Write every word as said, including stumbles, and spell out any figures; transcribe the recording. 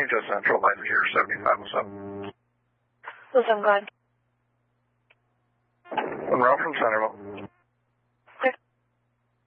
to Central, Light here, seventy-five oh seven. Listen, go ahead. Monroe from Centerville.